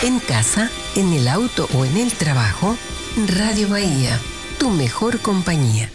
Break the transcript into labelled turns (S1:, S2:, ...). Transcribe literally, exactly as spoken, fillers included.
S1: En casa, en el auto o en el trabajo, Radio Bahía, tu mejor compañía.